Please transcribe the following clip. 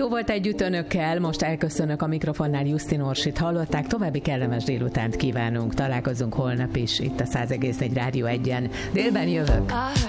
Jó volt együtt önökkel, most elköszönök a mikrofonnál, Jusztin Orsit hallották, további kellemes délutánt kívánunk, találkozunk holnap is itt a 100,4 Rádió 1-en. Délben jövök.